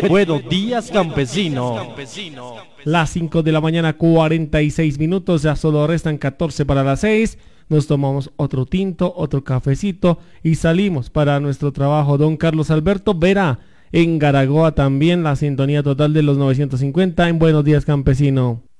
Buenos días, campesino. Las 5 de la mañana, 46 minutos, ya solo restan 14 para las 6. Nos tomamos otro tinto, otro cafecito y salimos para nuestro trabajo. Don Carlos Alberto Vera, en Garagoa también, la sintonía total de los 950 en Buenos Días, Campesino.